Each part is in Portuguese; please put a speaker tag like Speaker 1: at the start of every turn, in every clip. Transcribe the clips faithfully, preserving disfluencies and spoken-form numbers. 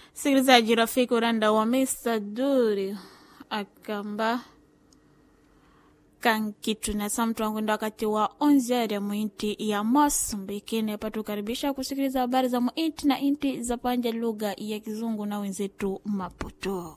Speaker 1: Sikilizaji rafiki uranda wa Mister Duri akamba kankitu na samtu wangu wakati wa onzari ya muinti ya Mozambiki. Nepatu karibisha kusikiliza habari za muinti na inti za panja lugha ya Kizungu na wenzetu Maputo.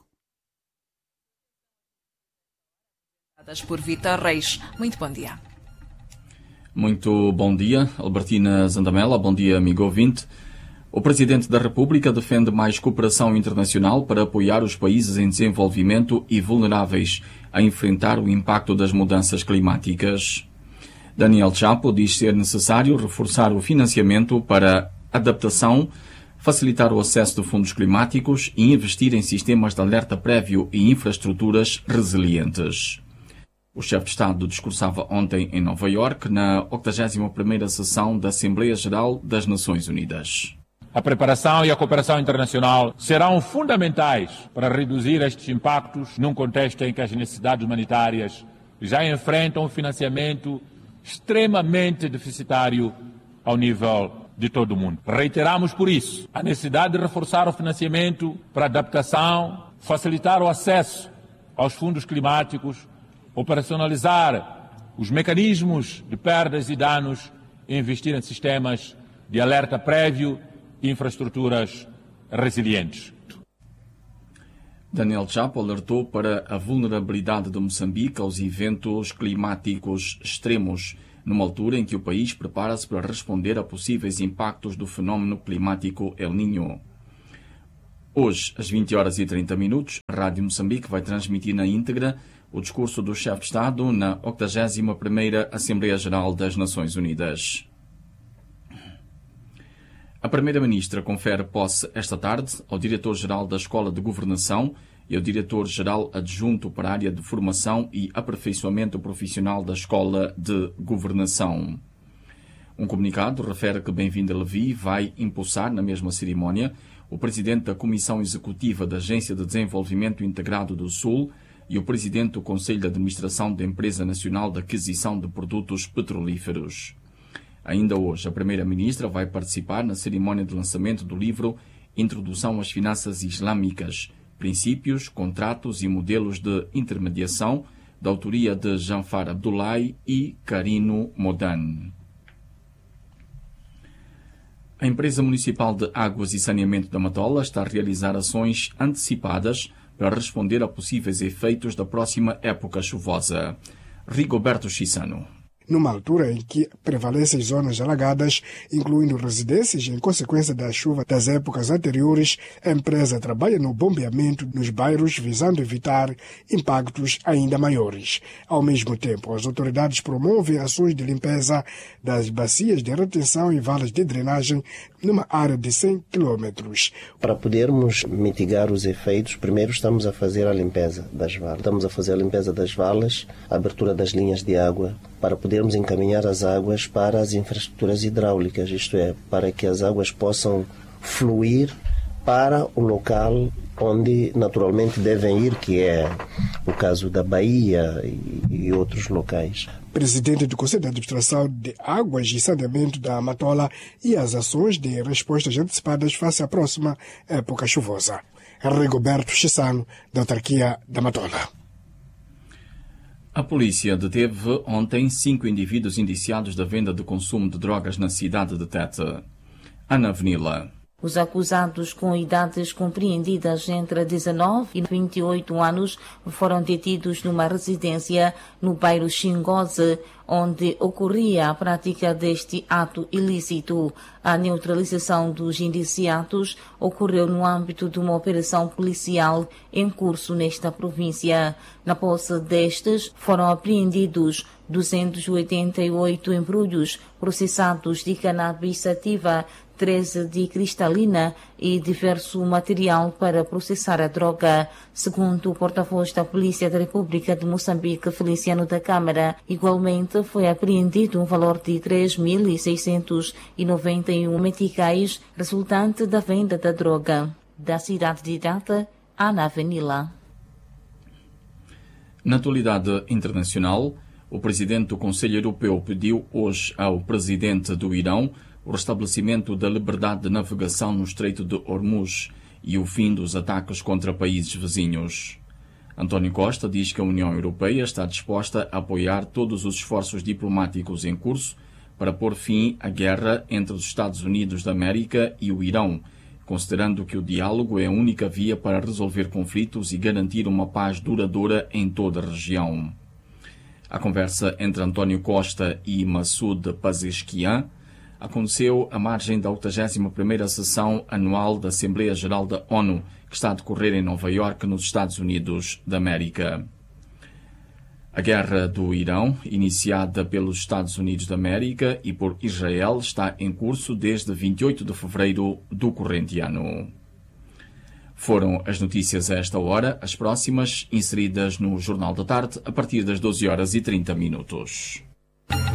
Speaker 2: Por Vitor Reis. Muito bom dia.
Speaker 3: Muito bom dia, Albertina Zandamela. Bom dia, amigo ouvinte. O Presidente da República defende mais cooperação internacional para apoiar os países em desenvolvimento e vulneráveis a enfrentar o impacto das mudanças climáticas. Daniel Chapo diz ser necessário reforçar o financiamento para adaptação, facilitar o acesso de fundos climáticos e investir em sistemas de alerta prévio e infraestruturas resilientes. O chefe de Estado discursava ontem em Nova Iorque na octagésima primeira sessão da Assembleia Geral das Nações Unidas.
Speaker 4: A preparação e a cooperação internacional serão fundamentais para reduzir estes impactos num contexto em que as necessidades humanitárias já enfrentam um financiamento extremamente deficitário ao nível de todo o mundo. Reiteramos, por isso, a necessidade de reforçar o financiamento para adaptação, facilitar o acesso aos fundos climáticos, operacionalizar os mecanismos de perdas e danos e investir em sistemas de alerta prévio e infraestruturas resilientes.
Speaker 3: Daniel Chapo alertou para a vulnerabilidade de Moçambique aos eventos climáticos extremos, numa altura em que o país prepara-se para responder a possíveis impactos do fenómeno climático El Niño. Hoje, às vinte horas e trinta minutos, a Rádio Moçambique vai transmitir na íntegra o discurso do chefe de Estado na octagésima primeira Assembleia Geral das Nações Unidas. A Primeira-Ministra confere posse esta tarde ao Diretor-Geral da Escola de Governação e ao Diretor-Geral Adjunto para a área de Formação e Aperfeiçoamento Profissional da Escola de Governação. Um comunicado refere que Bem-vinda Levi vai impulsar, na mesma cerimónia, o Presidente da Comissão Executiva da Agência de Desenvolvimento Integrado do Sul e o Presidente do Conselho de Administração da Empresa Nacional de Aquisição de Produtos Petrolíferos. Ainda hoje, a Primeira-Ministra vai participar na cerimónia de lançamento do livro Introdução às Finanças Islâmicas, Princípios, Contratos e Modelos de Intermediação, da autoria de Janfar Abdullahi e Carino Modan. A Empresa Municipal de Águas e Saneamento da Matola está a realizar ações antecipadas para responder a possíveis efeitos da próxima época chuvosa. Rigoberto Chissano.
Speaker 5: Numa altura em que prevalecem zonas alagadas, incluindo residências em consequência da chuva das épocas anteriores, a empresa trabalha no bombeamento nos bairros visando evitar impactos ainda maiores. Ao mesmo tempo, as autoridades promovem ações de limpeza das bacias de retenção e valas de drenagem numa área de cem quilômetros.
Speaker 6: Para podermos mitigar os efeitos, primeiro estamos a fazer a limpeza das valas. Estamos a fazer a limpeza das valas, a abertura das linhas de água, para podermos encaminhar as águas para as infraestruturas hidráulicas, isto é, para que as águas possam fluir para o local onde naturalmente devem ir, que é o caso da Bahia e outros locais.
Speaker 5: Presidente do Conselho de Administração de Águas e Saneamento da Matola e as ações de respostas antecipadas face à próxima época chuvosa. Rigoberto Chissano, da autarquia da Matola.
Speaker 3: A polícia deteve ontem cinco indivíduos indiciados da venda de consumo de drogas na cidade de Tete. Ana Venila.
Speaker 7: Os acusados com idades compreendidas entre dezenove e vinte e oito anos foram detidos numa residência no bairro Xingoze, onde ocorria a prática deste ato ilícito. A neutralização dos indiciados ocorreu no âmbito de uma operação policial em curso nesta província. Na posse destes, foram apreendidos duzentos e oitenta e oito embrulhos processados de cannabis sativa, treze de cristalina e diverso material para processar a droga. Segundo o porta-voz da Polícia da República de Moçambique, Feliciano da Câmara, igualmente foi apreendido um valor de três mil seiscentos e noventa e um meticais resultante da venda da droga. Da cidade de Tete, Ana Venila.
Speaker 3: Na atualidade internacional, o presidente do Conselho Europeu pediu hoje ao presidente do Irão o restabelecimento da liberdade de navegação no Estreito de Hormuz e o fim dos ataques contra países vizinhos. António Costa diz que a União Europeia está disposta a apoiar todos os esforços diplomáticos em curso para pôr fim à guerra entre os Estados Unidos da América e o Irão, considerando que o diálogo é a única via para resolver conflitos e garantir uma paz duradoura em toda a região. A conversa entre António Costa e Massoud Pezeshkian aconteceu à margem da oitagésima primeira sessão anual da Assembleia Geral da ONU, que está a decorrer em Nova Iorque, nos Estados Unidos da América. A guerra do Irão, iniciada pelos Estados Unidos da América e por Israel, está em curso desde vinte e oito de fevereiro do corrente ano. Foram as notícias a esta hora, as próximas inseridas no Jornal da Tarde a partir das doze horas e trinta minutos.